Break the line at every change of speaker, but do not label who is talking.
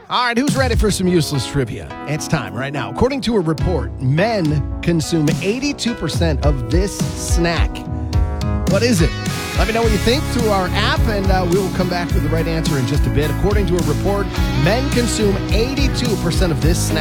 All right, who's ready for some useless trivia? It's time right now. According to a report, men consume 82% of this snack. What is it? Let me know what you think through our app, and we will come back with the right answer in just a bit. According to a report, men consume 82% of this snack.